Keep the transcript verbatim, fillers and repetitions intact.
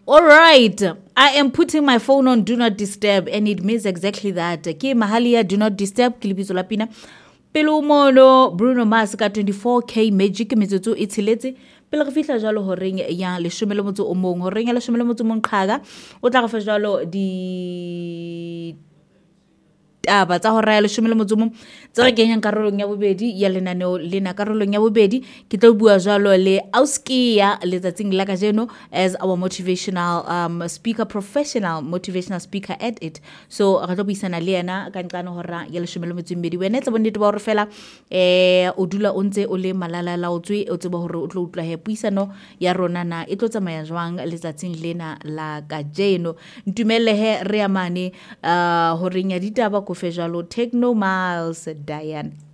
All right, I am putting my phone on do not disturb, and it means exactly that. Ke mahalia do not disturb, ke lebitso la pina. Pele o mono Bruno Mars ka twenty-four K Magic metsotso e tsheletse. Pele re fihla jalo horeng ya leshome le motso o mong, horeng ya leshome le motso o mong qhaga, o tla go fa jalo di taba tsa hora ya leshome le motso o mong tse re kenyang karolong ya bobedi ya lenaneo lena. Karolong ya bobedi ke tlo bua jalo le Auskia letsatsing la kajeno as our motivational um, speaker, professional motivational speaker at it. So re tlo buisana le yena ka nqane hora ya leshome le motso o mmedi. Wena tsa bonnete ba hore fela eh o dula o ntse o le malala la o tswe o tseba hore o tlo utlwa he puisano ya rona na e tlo tsamaya jwang letsatsing lena la kajeno. Ntumelle he re amane uh, horeng ya ditaba ko fe jalo Techno Miles Diane.